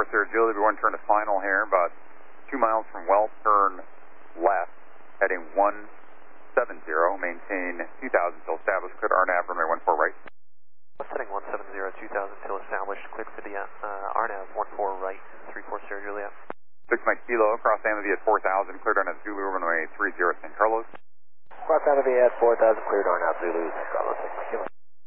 Sierra Juliet, we want to turn to final here, about 2 miles from Wells, turn left, heading 170, maintain 2000 till established, clear to RNAV, runway 14 right. Setting 170, 2000 till established, clear for the RNAV 14 right, 34 Sierra Juliet. 6 Mike Kilo, cross Amity at 4000, cleared RNAV Zulu, runway 30 San Carlos. Cross Amity at 4000, cleared RNAV Zulu, San Carlos, 6 Mike Kilo.